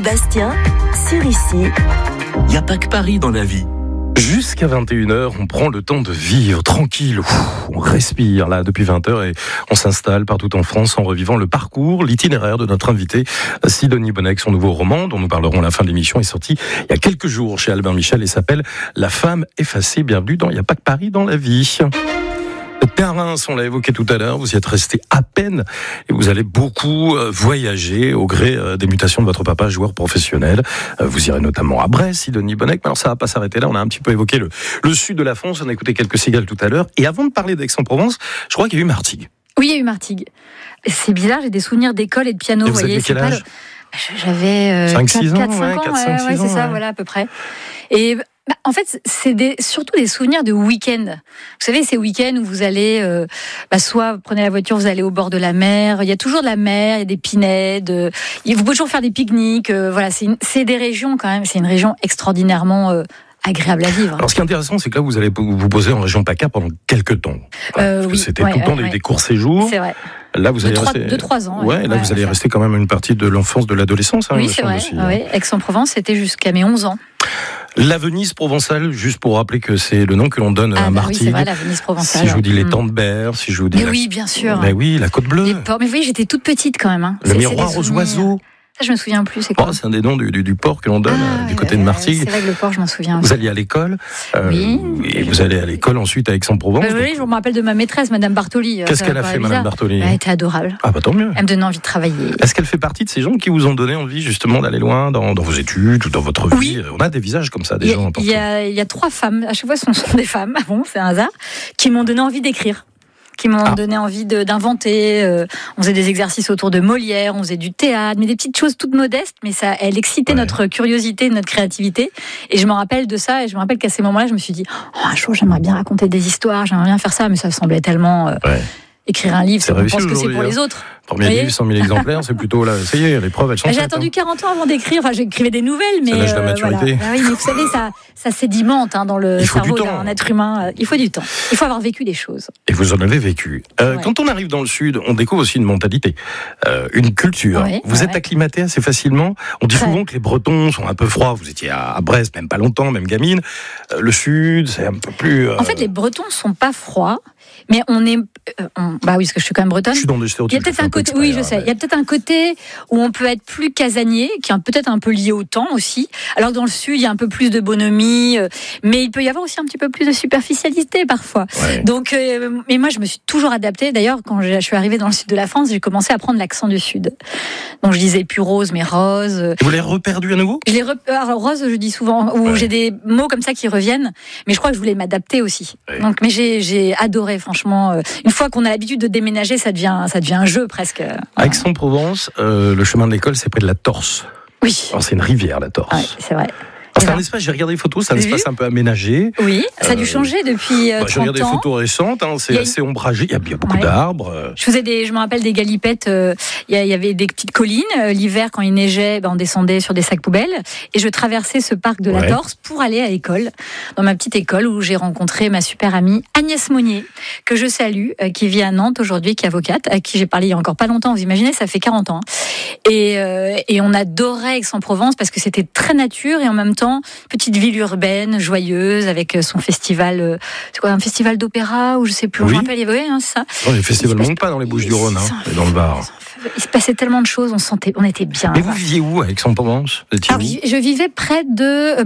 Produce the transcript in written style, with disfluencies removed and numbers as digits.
Loïc Bastien, sur Ici. Il n'y a pas que Paris dans la vie. Jusqu'à 21h, on prend le temps de vivre tranquille. On respire là depuis 20h et on s'installe partout en France en revivant le parcours, l'itinéraire de notre invité Sidonie Bonnec. Son nouveau roman, dont nous parlerons à la fin de l'émission, est sorti il y a quelques jours chez Albin Michel et s'appelle La femme effacée. Bienvenue dans Il n'y a pas que Paris dans la vie. Reims, on l'a évoqué tout à l'heure, vous y êtes resté à peine et vous allez beaucoup voyager au gré des mutations de votre papa, joueur professionnel. Vous irez notamment à Brest, Sidonie Bonnec, mais alors ça va pas s'arrêter là, on a un petit peu évoqué le sud de la France, on a écouté quelques cigales tout à l'heure, et avant de parler d'Aix-en-Provence, je crois qu'il y a eu Martigues. Oui, il y a eu Martigues. C'est bizarre, j'ai des souvenirs d'école et de piano, vous voyez. C'est quel âge J'avais 5-6 ans, 4-5 ans, c'est ça, voilà, à peu près. Et en fait, c'est surtout des souvenirs de week-end. Vous savez, ces week-ends où vous allez, soit vous prenez la voiture, vous allez au bord de la mer. Il y a toujours de la mer, il y a des pinèdes. Vous pouvez toujours faire des pique-niques. Voilà, c'est des régions quand même. C'est une région extraordinairement agréable à vivre. Alors, ce qui est intéressant, c'est que là, vous allez vous poser en région PACA pendant quelques temps. Parce que c'était tout le temps des courts séjours. C'est vrai. Là, vous allez rester 2-3 ans. Ouais, là, vous allez rester quand même une partie de l'enfance, de l'adolescence. Oui, c'est vrai. Aussi, oui. Aix-en-Provence, c'était jusqu'à mes 11 ans. La Venise provençale, juste pour rappeler que c'est le nom que l'on donne à Martigues. Oui, c'est vrai, la Venise provençale. Si je vous dis les Tentes-Berres, si je vous dis... oui, bien sûr. Mais oui, la Côte Bleue. Mais vous voyez, j'étais toute petite quand même. Le miroir aux oiseaux. Ça, je me souviens plus, c'est quoi c'est un des noms du port que l'on donne du côté de Martigues. C'est vrai que le port, je m'en souviens. Vous alliez à l'école. Oui. Et vous allez à l'école ensuite à Aix-en-Provence. Oui, je me rappelle de ma maîtresse, Madame Bartoli. Qu'est-ce qu'elle a fait, Madame Bartoli ? Elle était adorable. Ah, bah tant mieux. Elle me donnait envie de travailler. Est-ce qu'elle fait partie de ces gens qui vous ont donné envie justement d'aller loin dans vos études ou dans votre vie ? On a des visages comme ça, des gens importants. Il y a 3 femmes, à chaque fois ce sont des femmes, bon, c'est un hasard, qui m'ont donné envie d'écrire. Qui m'ont donné envie d'inventer. On faisait des exercices autour de Molière, on faisait du théâtre, mais des petites choses toutes modestes, mais elle excitait notre curiosité, notre créativité. Et je me rappelle de ça, et je me rappelle qu'à ces moments-là, je me suis dit, un jour, j'aimerais bien raconter des histoires, j'aimerais bien faire ça, mais ça semblait tellement... Écrire un livre, on pense que c'est pour les autres. Premier livre, 100 000 exemplaires, c'est plutôt là, ça y est, l'épreuve, elles sont faites. J'ai attendu 40 ans avant d'écrire, enfin j'écrivais des nouvelles, mais... C'est l'âge de la maturité. Voilà. Oui, mais vous savez, ça sédimente dans le cerveau d'un être humain. Il faut du temps, il faut avoir vécu des choses. Et vous en avez vécu. Quand on arrive dans le Sud, on découvre aussi une mentalité, une culture. Vous êtes acclimaté assez facilement. On dit souvent que les Bretons sont un peu froids. Vous étiez à Brest, même pas longtemps, même gamine. Le Sud, c'est un peu plus... En fait, les Bretons sont pas froids. Mais on est, oui, parce que je suis quand même bretonne. Je suis dans des stéréotypes. Il y a peut-être un côté, oui, je sais. Il y a peut-être un côté où on peut être plus casanier, qui est peut-être un peu lié au temps aussi. Alors que dans le sud, il y a un peu plus de bonhomie, mais il peut y avoir aussi un petit peu plus de superficialité parfois. Ouais. Donc, mais moi, je me suis toujours adaptée. D'ailleurs, quand je suis arrivée dans le sud de la France, j'ai commencé à prendre l'accent du sud. Donc, je disais plus rose, mais rose. Et vous l'avez reperdu à nouveau ? Alors, rose, je dis souvent, ou j'ai des mots comme ça qui reviennent, mais je crois que je voulais m'adapter aussi. Ouais. Donc, mais j'ai adoré, franchement. Une fois qu'on a l'habitude de déménager, ça devient un jeu presque. Voilà. À Aix-en-Provence, le chemin de l'école, c'est près de la Torse. Oui. Alors, c'est une rivière, la Torse. Oui, c'est vrai. C'est un espace, j'ai regardé les photos, c'est un espace un peu aménagé. Oui, ça a dû changer depuis 30 ans. J'ai regardé des photos récentes, c'est assez ombragé, il y a beaucoup d'arbres. Je me rappelle des galipettes, il y avait des petites collines. L'hiver, quand il neigeait, on descendait sur des sacs poubelles. Et je traversais ce parc de la Torse pour aller à l'école, dans ma petite école où j'ai rencontré ma super amie Agnès Monnier, que je salue, qui vit à Nantes aujourd'hui, qui est avocate, à qui j'ai parlé il y a encore pas longtemps. Vous imaginez, ça fait 40 ans. Et on adorait Aix-en-Provence parce que c'était très nature et en même temps, petite ville urbaine, joyeuse, avec son festival, c'est quoi, un festival d'opéra, ou je sais plus, je me rappelle, il y avait ça. Non, les festivals ne manquent pas dans les Bouches-du-Rhône, dans le Var. Il se passait tellement de choses, on était bien. Mais vous viviez où à Aix-en-Provence ? Je vivais près de